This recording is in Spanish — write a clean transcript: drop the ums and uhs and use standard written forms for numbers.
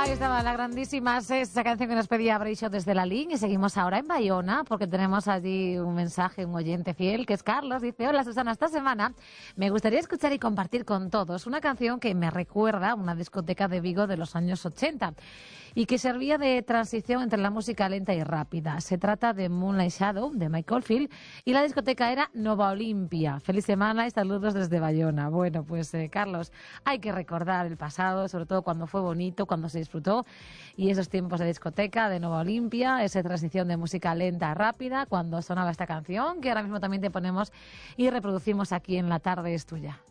Ahí estaba la grandísima esa canción que nos pedía Breixo desde la línea. Y seguimos ahora en Bayona porque tenemos allí un mensaje, un oyente fiel que es Carlos. Dice: hola Susana, esta semana me gustaría escuchar y compartir con todos una canción que me recuerda a una discoteca de Vigo de los años 80 y que servía de transición entre la música lenta y rápida. Se trata de Moonlight Shadow de Mike Oldfield y la discoteca era Nova Olimpia. Feliz semana y saludos desde Bayona. Bueno, pues Carlos, hay que recordar el pasado, sobre todo cuando fue bonito, cuando se disfrutó, y esos tiempos de discoteca de Nova Olimpia, esa transición de música lenta a rápida, cuando sonaba esta canción, que ahora mismo también te ponemos y reproducimos aquí en La Tarde es Tuya.